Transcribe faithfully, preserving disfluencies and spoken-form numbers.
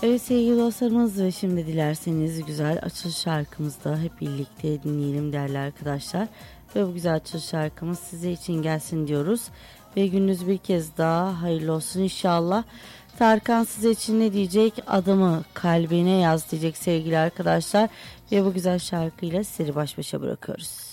Evet sevgili dostlarımız, ve şimdi dilerseniz güzel açılış şarkımızı da hep birlikte dinleyelim değerli arkadaşlar. Ve bu güzel açılış şarkımız size için gelsin diyoruz. Ve gününüz bir kez daha hayırlı olsun inşallah. Tarkan size için ne diyecek? Adımı kalbine yaz diyecek sevgili arkadaşlar. Ve bu güzel şarkıyla sizleri baş başa bırakıyoruz.